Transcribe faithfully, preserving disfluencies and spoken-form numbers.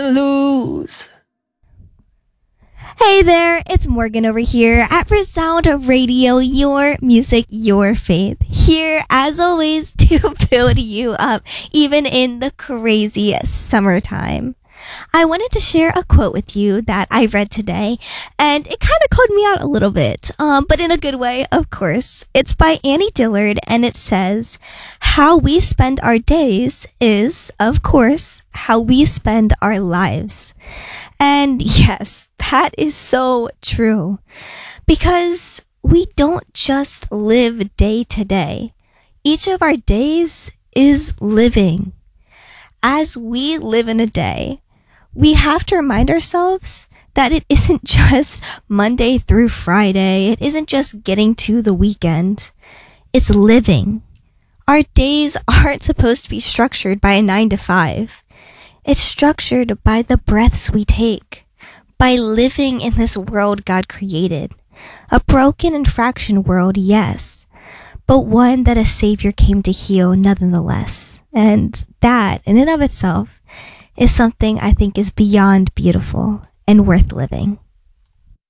lose. Hey there, it's Morgan over here at Resound Radio, your music, your faith. Here, as always, to build you up, even in the crazy summertime. I wanted to share a quote with you that I read today, and it kind of called me out a little bit, um, but in a good way, of course. It's by Annie Dillard, and it says, "How we spend our days is, of course, how we spend our lives." And yes, that is so true, because we don't just live day to day. Each of our days is living. As we live in a day, we have to remind ourselves that it isn't just Monday through Friday. It isn't just getting to the weekend. It's living. Our days aren't supposed to be structured by a nine to five. It's structured by the breaths we take, by living in this world God created. A broken and fractured world, yes, but one that a Savior came to heal nonetheless. And that, in and of itself, is something I think is beyond beautiful and worth living.